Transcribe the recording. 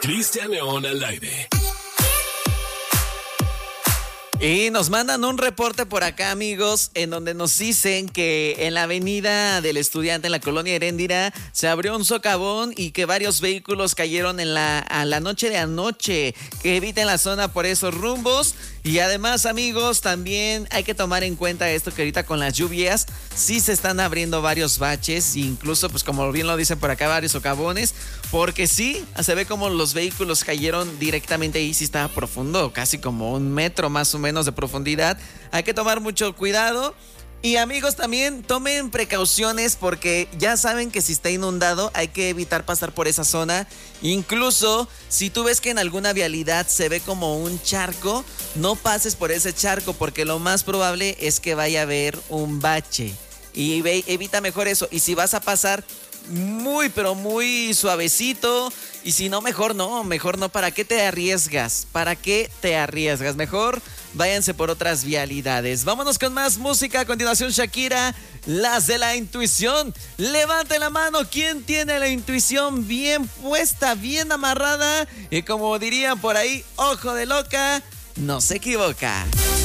Cristian León al aire. Y nos mandan un reporte por acá, amigos, en donde nos dicen que en la avenida del Estudiante, en la colonia Heréndira, se abrió un socavón y que varios vehículos cayeron a la noche de anoche. Que eviten la zona por esos rumbos. Y además, amigos, también hay que tomar en cuenta esto, que ahorita con las lluvias sí se están abriendo varios baches, incluso, pues como bien lo dicen por acá, varios socavones, porque sí, se ve como los vehículos cayeron directamente ahí, sí estaba profundo, casi como 1 metro más o menos de profundidad. Hay que tomar mucho cuidado. Y amigos, también tomen precauciones porque ya saben que si está inundado hay que evitar pasar por esa zona. Incluso si tú ves que en alguna vialidad se ve como un charco, no pases por ese charco porque lo más probable es que vaya a haber un bache. Y evita mejor eso. Y si vas a pasar, muy pero muy suavecito, y si no, mejor no, ¿para qué te arriesgas? Mejor váyanse por otras vialidades. Vámonos con más música. A continuación, Shakira, Las de la Intuición. Levante la mano, ¿quién tiene la intuición bien puesta, bien amarrada? Y como dirían por ahí, ojo de loca, no se equivoca.